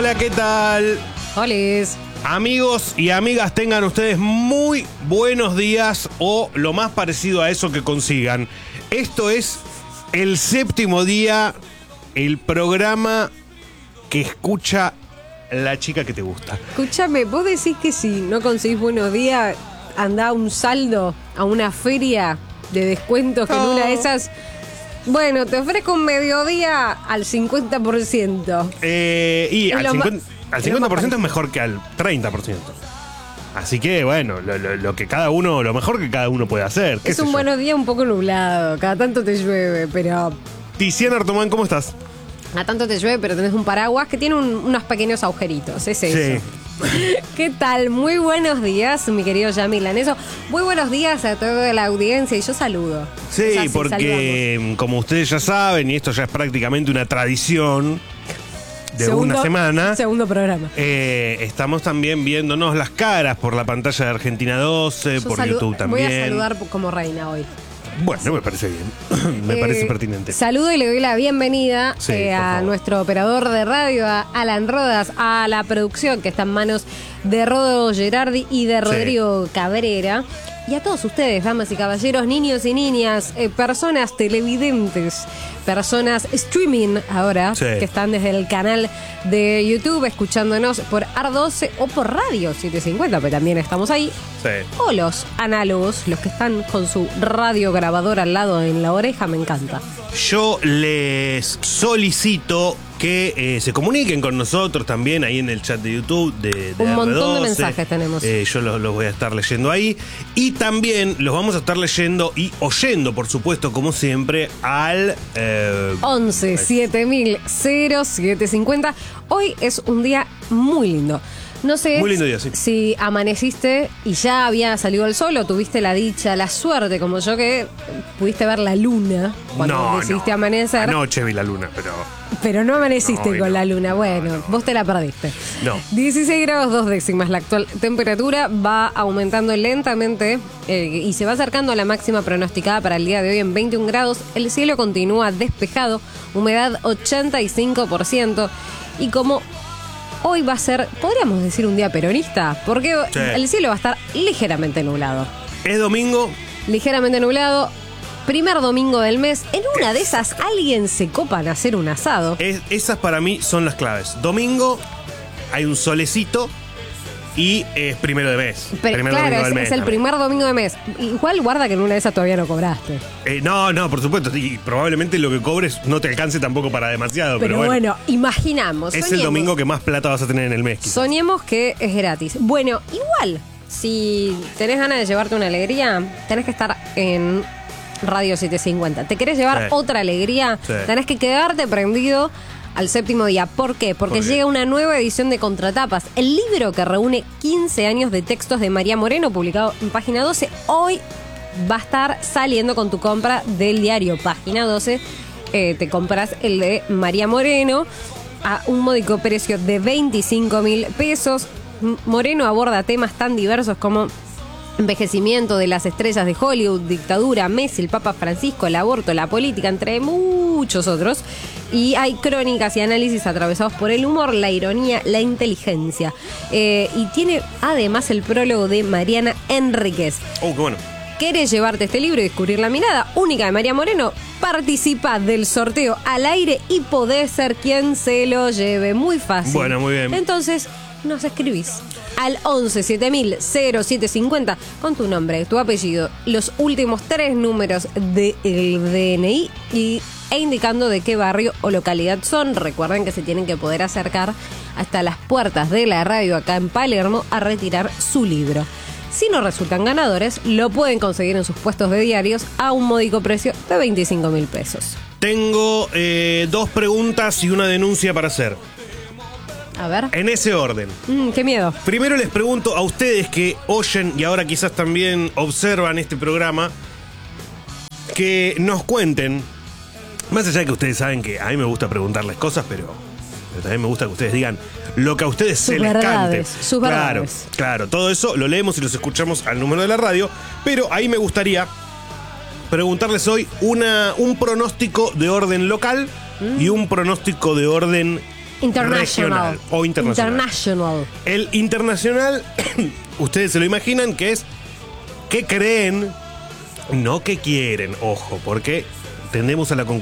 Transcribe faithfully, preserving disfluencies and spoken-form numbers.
Hola, ¿qué tal? Holis. Amigos y amigas, tengan ustedes muy buenos días o lo más parecido a eso que consigan. Esto es el séptimo día, el programa que escucha la chica que te gusta. Escúchame, vos decís que si no conseguís buenos días, andá a un saldo, a una feria de descuentos que No. en una de esas... Bueno, te ofrezco un mediodía al cincuenta por ciento. Eh, y Es al lo cincuenta, ma- al cincuenta por ciento es es lo más mejor que al treinta por ciento. Así que, bueno, lo, lo- lo que cada uno, lo mejor que cada uno puede hacer. ¿Qué Es sé un yo? buenos días un poco nublado, cada tanto te llueve, pero... Tiziana Artomán, ¿cómo estás? A tanto te llueve, pero tenés un paraguas que tiene un- unos pequeños agujeritos, es eso. ¿Qué tal? Muy buenos días, mi querido Yami Laneso. Muy buenos días a toda la audiencia y yo saludo. Sí, Es así, porque saludamos. como ustedes ya saben, y esto ya es prácticamente una tradición de Segundo- una semana, Segundo programa. eh, estamos también viéndonos las caras por la pantalla de Argentina doce, Yo por salu- YouTube también. Voy a saludar como reina hoy. Bueno, me parece bien. me Eh, parece pertinente. Saludo y le doy la bienvenida Sí, eh, por a favor. nuestro operador de radio, a Alan Rodas, a la producción que está en manos de Rodo Gerardi y de Rodrigo Cabrera. Y a todos ustedes, damas y caballeros, niños y niñas, eh, personas televidentes, personas streaming ahora, Sí. que están desde el canal de YouTube escuchándonos por A R doce o por Radio setecientos cincuenta, pero también estamos ahí. Sí. O los análogos, los que están con su radio grabador al lado en la oreja, me encanta. Yo les solicito que eh, se comuniquen con nosotros también ahí en el chat de YouTube de, de Un montón de R doce. mensajes tenemos. Eh, yo los, los voy a estar leyendo ahí. Y también los vamos a estar leyendo y oyendo, por supuesto, como siempre, al... eh, once siete mil cero siete cincuenta. Hoy es un día muy lindo. No sé Muy lindo día, sí. si amaneciste y ya había salido el sol o tuviste la dicha, la suerte, como yo, que pudiste ver la luna cuando no, decidiste no. amanecer. Anoche vi la luna, pero... Pero no amaneciste No, y con no. la luna. Bueno, No, no. vos te la perdiste. No. dieciséis grados dos décimas. La actual temperatura va aumentando lentamente eh, y se va acercando a la máxima pronosticada para el día de hoy en veintiún grados. El cielo continúa despejado, humedad ochenta y cinco por ciento. Y como hoy va a ser, podríamos decir, un día peronista, porque Sí. el cielo va a estar ligeramente nublado. Es domingo. Ligeramente nublado. Primer domingo del mes. En una de esas, alguien se copa en hacer un asado. Es- esas para mí son las claves. Domingo, hay un solecito y es primero de mes. Pero primer claro, domingo es, del mes es el también. primer domingo de mes. Igual guarda que en una de esas todavía no cobraste. Eh, no, no, por supuesto. Y probablemente lo que cobres no te alcance tampoco para demasiado. Pero, Pero, bueno, imaginamos. es el soñemos. domingo que más plata vas a tener en el mes. quizás. Soñemos que es gratis. Bueno, igual, si tenés ganas de llevarte una alegría, tenés que estar en Radio setecientos cincuenta. ¿Te querés llevar Sí. otra alegría? Sí. Tenés que quedarte prendido al séptimo día. ¿Por qué? Porque ¿Por qué? llega una nueva edición de Contratapas, el libro que reúne quince años de textos de María Moreno, publicado en Página doce. Hoy va a estar saliendo con tu compra del diario Página doce. Eh, te compras el de María Moreno a un módico precio de veinticinco mil pesos. M- Moreno aborda temas tan diversos como envejecimiento de las estrellas de Hollywood, dictadura, Messi, el Papa Francisco, el aborto, la política, entre muchos otros. Y hay crónicas y análisis atravesados por el humor, la ironía, la inteligencia. Eh, y tiene además el prólogo de Mariana Enríquez. Oh, qué bueno. ¿Querés llevarte este libro y descubrir la mirada única de María Moreno? Participa del sorteo al aire y podés ser quien se lo lleve. Muy fácil. Bueno, muy bien. Entonces, nos escribís al once siete mil cero siete cincuenta con tu nombre, tu apellido, los últimos tres números del D N I y, e indicando de qué barrio o localidad son. Recuerden que se tienen que poder acercar hasta las puertas de la radio acá en Palermo a retirar su libro. Si no resultan ganadores, lo pueden conseguir en sus puestos de diarios a un módico precio de veinticinco mil pesos. Tengo eh, dos preguntas y una denuncia para hacer. A ver. En ese orden. Mm, qué miedo. Primero les pregunto a ustedes que oyen y ahora quizás también observan este programa, que nos cuenten, más allá de que ustedes saben que a mí me gusta preguntarles cosas, pero, pero también me gusta que ustedes digan lo que a ustedes Sus se les cante. verdades, sus claro, verdades. claro, todo eso lo leemos y los escuchamos al número de la radio, pero ahí me gustaría preguntarles hoy una, un pronóstico de orden local y un pronóstico de orden International. regional o internacional. International. El internacional, ustedes se lo imaginan que es que creen, no que quieren, ojo, porque tendemos a la conclusión